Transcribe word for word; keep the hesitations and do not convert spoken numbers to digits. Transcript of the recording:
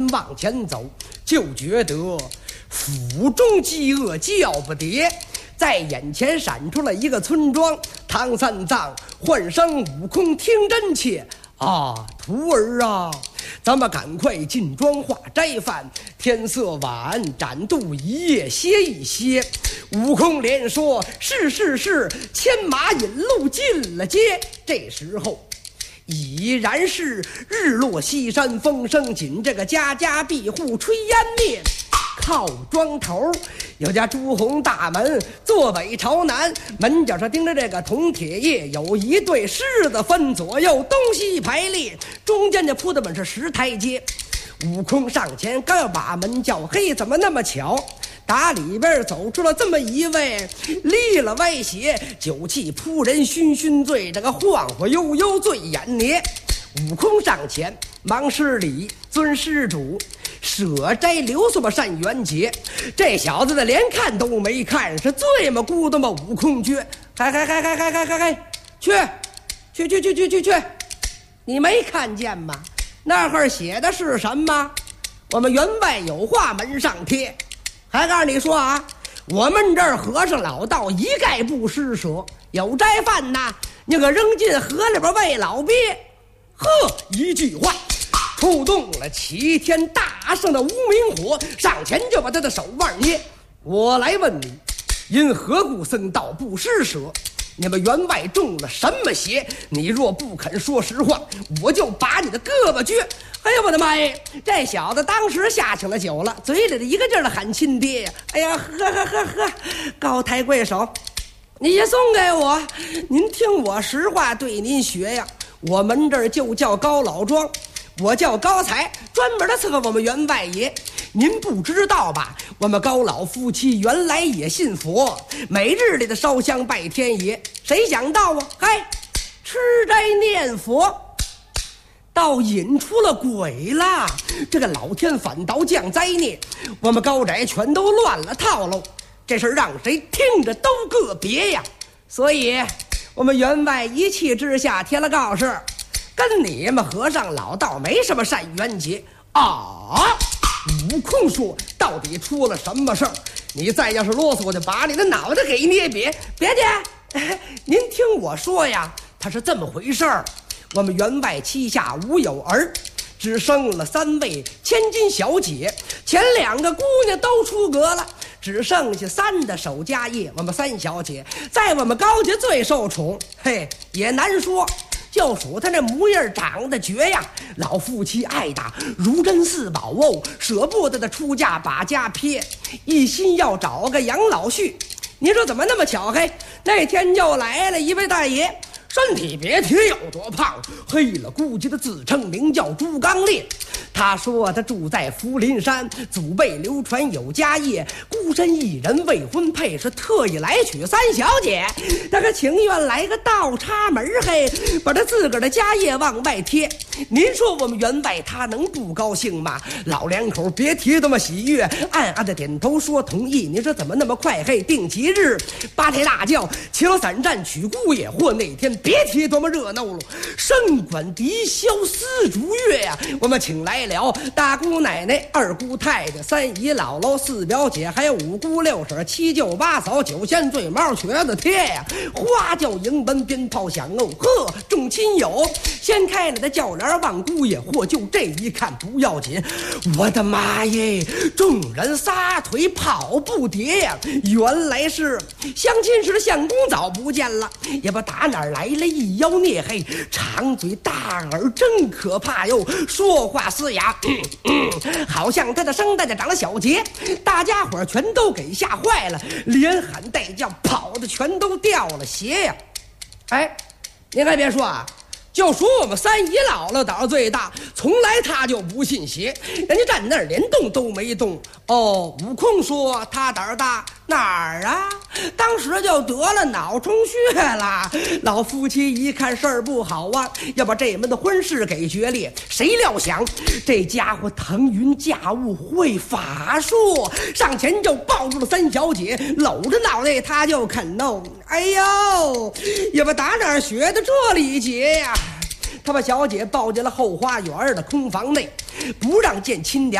往前走，就觉得腹中饥饿叫不迭。在眼前闪出了一个村庄，唐三藏唤声悟空听真切啊，徒儿啊，咱们赶快进庄化斋饭，天色晚，展肚一夜歇一歇。悟空连说是是是，牵马引路进了街。这时候已然是日落西山风声紧，这个家家闭户炊烟灭。靠庄头有家朱红大门，坐北朝南，门角上钉着这个铜铁叶，有一对狮子分左右，东西排列，中间这铺的本是石台阶。悟空上前刚要把门叫，嘿，怎么那么巧，打里边走出了这么一位，立了歪斜，酒气扑人醺醺醉，这个晃晃悠悠醉眼捏。悟空上前忙施礼，尊施主，舍斋留宿吧善缘节。这小子的连看都没看，是醉么咕嘟么悟空撅，嗨嗨嗨嗨嗨嗨嗨嗨，去去去去去去去，你没看见吗？那会儿写的是什么？我们员外有话门上贴，还告诉你说啊，我们这儿和尚老道一概不施舍，有斋饭呐，你可扔进河里边喂老鳖。呵，一句话触动了齐天大圣的无名火，上前就把他的手腕捏。我来问你，因何故僧道不施舍？你们员外中了什么邪？你若不肯说实话，我就把你的胳膊撅。哎呀，我的妈呀！这小子当时下起了酒了，嘴里的一个劲儿的喊亲爹呀！哎呀，呵呵呵呵，高抬贵手，你也送给我，您听我实话对您学呀。我们这儿就叫高老庄，我叫高才，专门的伺候我们员外爷。您不知道吧？我们高老夫妻原来也信佛，每日里的烧香拜天爷。谁想到啊，嗨，吃斋念佛倒引出了鬼了，这个老天反倒降灾孽，我们高宅全都乱了套路。这事让谁听着都个别呀。所以我们员外一气之下贴了告示，跟你们和尚老道没什么善缘结啊。悟空说，到底出了什么事儿？你再要是啰嗦，我就把你的脑袋给捏瘪。别介，您听我说呀，他是这么回事儿。我们员外膝下无有儿，只生了三位千金小姐，前两个姑娘都出阁了，只剩下三的守家业。我们三小姐在我们高家最受宠，嘿，也难说，就数他那模样长得绝呀，老夫妻爱打如珍似宝哦，舍不得的出嫁把家撇，一心要找个养老婿。你说怎么那么巧？嘿，那天就来了一位大爷，身体别提有多胖，黑了估计的自称名叫朱刚烈。他说他住在福林山，祖辈流传有家业，孤身一人未婚配，是特意来娶三小姐。他可情愿来个倒插门，嘿，把他自个儿的家业往外贴。您说我们员外他能不高兴吗？老两口别提多么喜悦，暗暗的点头说同意。你说怎么那么快？嘿，定吉日，八抬大轿，骑楼散战娶姑爷，或那天别提多么热闹了，笙管笛箫丝竹乐呀、啊！我们请来了大姑奶奶、二姑太太、三姨姥姥、四表姐，还有五姑六婶、七舅八嫂、九仙醉毛瘸子贴呀！花轿迎门，鞭炮响哦，呵，众亲友掀开了的轿帘望姑爷，或就这一看不要紧，我的妈耶！众人撒腿跑不迭呀！原来是相亲时的相公早不见了，也不打哪儿来了一妖孽，嘿，长嘴大耳真可怕哟，说话嘶哑，嗯嗯，好像他的声带就长了小结，大家伙全都给吓坏了，连喊带叫，跑的全都掉了鞋呀！哎，您还别说啊，就说我们三姨姥姥胆儿最大，从来她就不信邪，人家站那儿连动都没动。哦，悟空说他胆儿大哪儿啊？当时就得了脑充血了。老夫妻一看事儿不好啊，要把这门的婚事给决裂。谁料想这家伙腾云驾雾，会法术，上前就抱住了三小姐，搂着脑袋他就啃弄。哎呦，也不打哪儿学的这礼节呀、啊？他把小姐抱进了后花园的空房内，不让见亲娘。